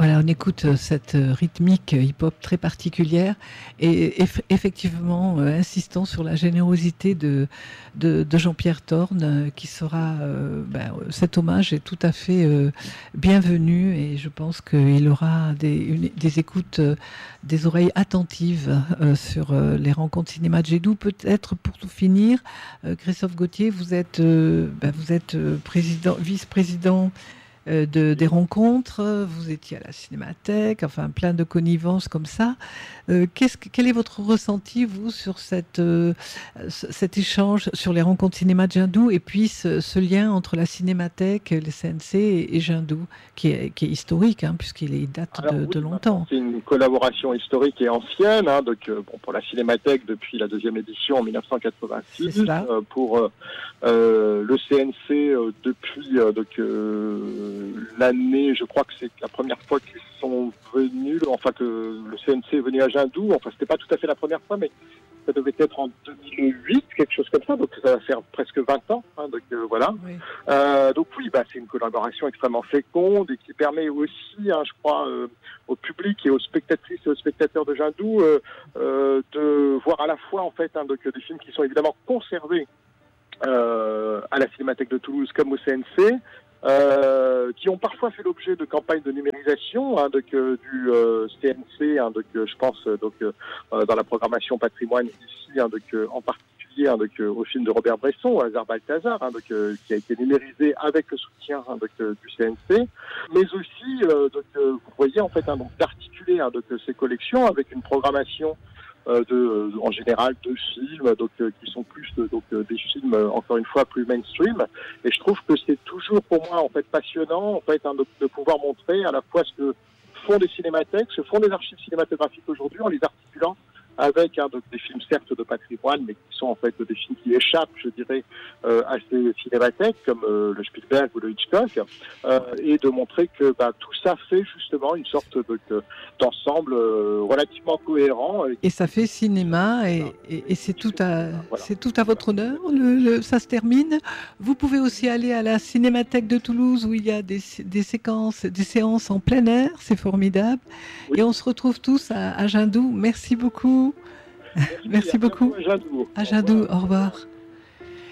Voilà, on écoute cette rythmique hip-hop très particulière et effectivement insistant sur la générosité de Jean-Pierre Thorne qui sera, cet hommage est tout à fait bienvenu et je pense qu'il aura des écoutes, des oreilles attentives sur les rencontres cinéma de Gédou. Peut-être pour tout finir, Christophe Gauthier, vous êtes vice-président des rencontres, vous étiez à la Cinémathèque, enfin plein de connivences comme ça. Quel est votre ressenti, vous, sur cet échange sur les rencontres cinéma de Jindou et puis ce lien entre la Cinémathèque, le CNC et Jindou, qui est historique, puisqu'il date de longtemps. C'est une collaboration historique et ancienne, pour la Cinémathèque depuis la deuxième édition en 1986, pour le CNC depuis l'année, je crois que c'est la première fois qu'ils sont venus, que le CNC est venu à Jindou, c'était pas tout à fait la première fois, mais ça devait être en 2008, quelque chose comme ça, donc ça va faire presque 20 ans, voilà. Oui. Donc oui, c'est une collaboration extrêmement féconde et qui permet aussi, je crois, au public et aux spectatrices et aux spectateurs de Jindou de voir à la fois, des films qui sont évidemment conservés à la Cinémathèque de Toulouse comme au CNC, qui ont parfois fait l'objet de campagnes de numérisation du CNC, je pense dans la programmation patrimoine ici, en particulier au film de Robert Bresson, Hasard Balthazar, qui a été numérisé avec le soutien du CNC, mais aussi vous voyez d'articuler ces collections avec une programmation en général de films qui sont plus des films encore une fois plus mainstream, et je trouve que c'est toujours pour moi passionnant de pouvoir montrer à la fois ce que font les cinémathèques, ce que font les archives cinématographiques aujourd'hui en les articulant avec des films certes de patrimoine, mais qui sont des films qui échappent, je dirais, à ces cinémathèques comme le Spielberg ou le Hitchcock, et de montrer que tout ça fait justement une sorte d'ensemble relativement cohérent. Et ça fait cinéma, et c'est tout à votre honneur. Ça se termine. Vous pouvez aussi aller à la Cinémathèque de Toulouse où il y a des séances en plein air, c'est formidable. Oui. Et on se retrouve tous à Jindou. Merci beaucoup. Merci beaucoup. À Jindou. À Jindou, au revoir.